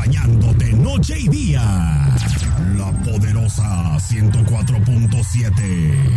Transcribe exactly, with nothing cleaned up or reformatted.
acompañándote noche y día. La poderosa ciento cuatro punto siete.